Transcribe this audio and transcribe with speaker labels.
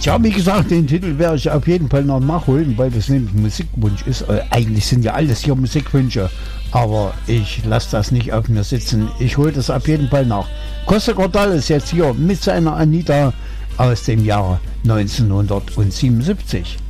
Speaker 1: Ja, wie gesagt, den Titel werde ich auf jeden Fall noch nachholen, weil das nämlich ein Musikwunsch ist. Eigentlich sind ja alles hier Musikwünsche, aber ich lasse das nicht auf mir sitzen. Ich hole das auf jeden Fall nach. Costa Cordalis ist jetzt hier mit seiner Anita aus dem Jahre 1977.